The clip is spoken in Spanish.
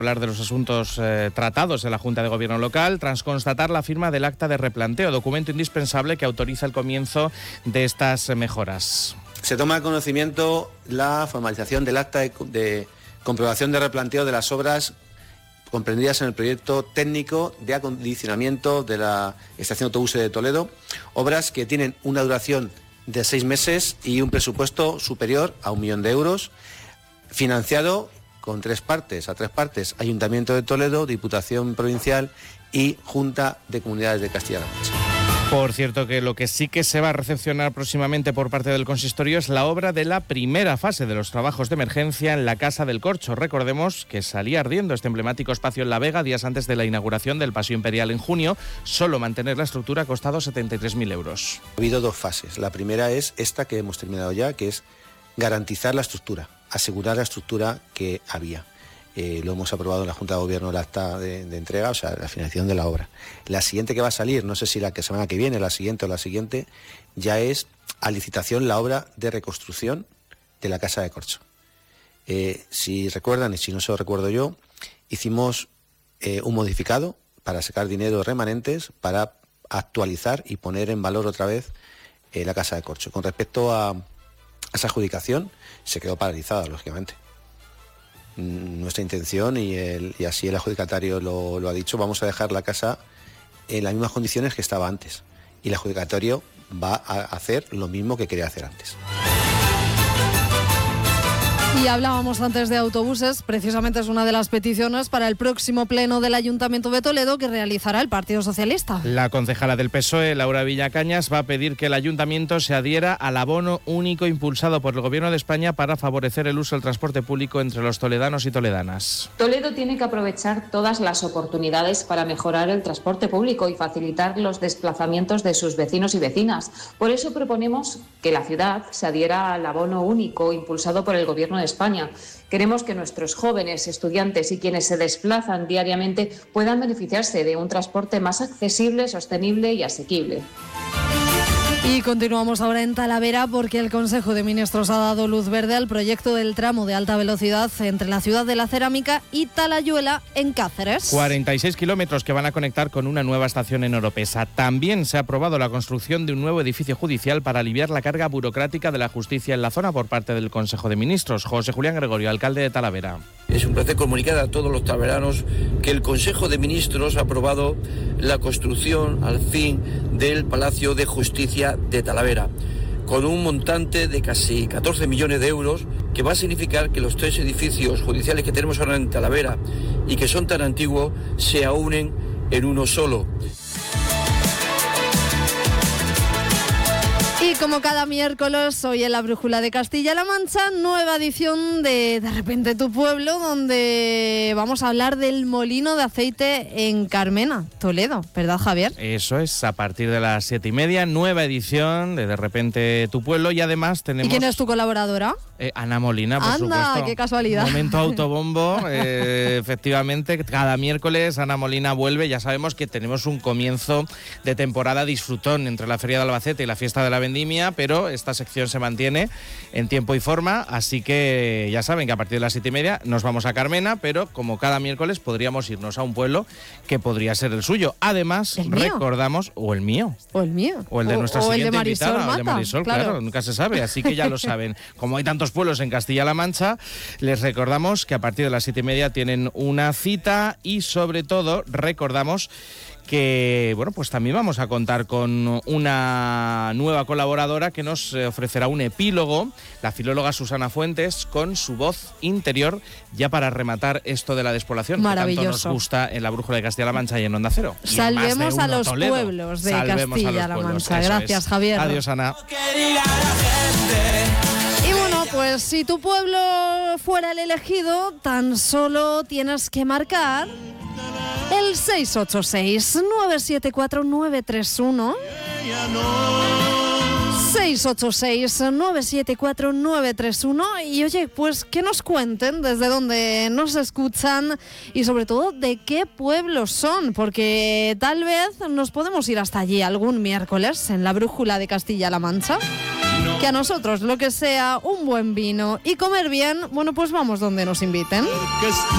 hablar de los asuntos tratados en la Junta de Gobierno local, tras constatar la firma del acta de replanteo, documento indispensable que autoriza el comienzo de estas mejoras. Se toma conocimiento la formalización del acta de comprobación de replanteo de las obras comprendidas en el proyecto técnico de acondicionamiento de la estación de autobuses de Toledo, obras que tienen una duración de 6 meses y un presupuesto superior a 1 millón de euros, financiado con a tres partes, Ayuntamiento de Toledo, Diputación Provincial y Junta de Comunidades de Castilla-La Mancha. Por cierto, que lo que sí que se va a recepcionar próximamente por parte del consistorio es la obra de la primera fase de los trabajos de emergencia en la Casa del Corcho. Recordemos que salía ardiendo este emblemático espacio en La Vega días antes de la inauguración del Paseo Imperial en junio. Solo mantener la estructura ha costado 73.000 euros. Ha habido 2 fases. La primera es esta que hemos terminado ya, que es garantizar la estructura, asegurar la estructura que había. Lo hemos aprobado en la Junta de Gobierno, el acta de entrega, o sea, la financiación de la obra. La siguiente que va a salir, no sé si la semana que viene, la siguiente o la siguiente, ya es a licitación la obra de reconstrucción de la Casa de Corcho. Si recuerdan, y si no se lo recuerdo yo, hicimos un modificado para sacar dinero remanentes, para actualizar y poner en valor otra vez la Casa de Corcho. Con respecto a esa adjudicación, se quedó paralizada, lógicamente. Nuestra intención, y así el adjudicatario lo ha dicho, vamos a dejar la casa en las mismas condiciones que estaba antes. Y el adjudicatario va a hacer lo mismo que quería hacer antes. Y hablábamos antes de autobuses, precisamente es una de las peticiones para el próximo pleno del Ayuntamiento de Toledo que realizará el Partido Socialista. La concejala del PSOE, Laura Villacañas, va a pedir que el Ayuntamiento se adhiera al abono único impulsado por el Gobierno de España para favorecer el uso del transporte público entre los toledanos y toledanas. Toledo tiene que aprovechar todas las oportunidades para mejorar el transporte público y facilitar los desplazamientos de sus vecinos y vecinas. Por eso proponemos que la ciudad se adhiera al abono único impulsado por el Gobierno de España. Queremos que nuestros jóvenes, estudiantes y quienes se desplazan diariamente puedan beneficiarse de un transporte más accesible, sostenible y asequible. Y continuamos ahora en Talavera porque el Consejo de Ministros ha dado luz verde al proyecto del tramo de alta velocidad entre la ciudad de la Cerámica y Talayuela en Cáceres. 46 kilómetros que van a conectar con una nueva estación en Oropesa. También se ha aprobado la construcción de un nuevo edificio judicial para aliviar la carga burocrática de la justicia en la zona por parte del Consejo de Ministros. José Julián Gregorio, alcalde de Talavera. Es un placer comunicar a todos los talaveranos que el Consejo de Ministros ha aprobado la construcción, al fin, del Palacio de Justicia de Talavera, con un montante de casi 14 millones de euros, que va a significar que los 3 edificios judiciales que tenemos ahora en Talavera y que son tan antiguos se aunen en uno solo. Y como cada miércoles, hoy en la Brújula de Castilla-La Mancha, nueva edición de repente tu pueblo, donde vamos a hablar del molino de aceite en Carmena, Toledo, ¿verdad, Javier? Eso es, a partir de las 7:30, nueva edición de repente tu pueblo, y además tenemos... ¿Y quién es tu colaboradora? Ana Molina, por supuesto. Anda, qué casualidad. Momento autobombo, efectivamente, cada miércoles Ana Molina vuelve. Ya sabemos que tenemos un comienzo de temporada disfrutón entre la Feria de Albacete y la Fiesta de la Vendimia, pero esta sección se mantiene en tiempo y forma, así que ya saben que a partir de las 7:30 nos vamos a Carmena, pero como cada miércoles podríamos irnos a un pueblo que podría ser el suyo. Además, recordamos, o el mío. O el mío. O el de nuestra siguiente invitada, o el de Marisol, claro, nunca se sabe, así que ya lo saben. Como hay tantos pueblos en Castilla-La Mancha, les recordamos que a partir de las 7:30 tienen una cita, y sobre todo recordamos que, bueno, pues también vamos a contar con una nueva colaboradora que nos ofrecerá un epílogo, la filóloga Susana Fuentes, con su voz interior, ya para rematar esto de la despoblación, que tanto nos gusta en la Brújula de Castilla-La Mancha y en Onda Cero. Salvemos a los pueblos de Castilla-La Mancha. Gracias, Javier. Adiós, Ana. Y bueno, pues si tu pueblo fuera el elegido, tan solo tienes que marcar el 686-974-931. 686-974-931. Y oye, pues que nos cuenten desde dónde nos escuchan y sobre todo de qué pueblos son, porque tal vez nos podemos ir hasta allí algún miércoles en la Brújula de Castilla-La Mancha. Que a nosotros lo que sea un buen vino y comer bien, bueno, pues vamos donde nos inviten.